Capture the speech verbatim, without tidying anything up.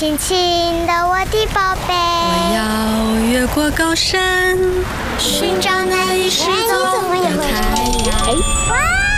轻轻的我的宝贝。 我要越过高山，寻找那已失踪的太阳。 哇！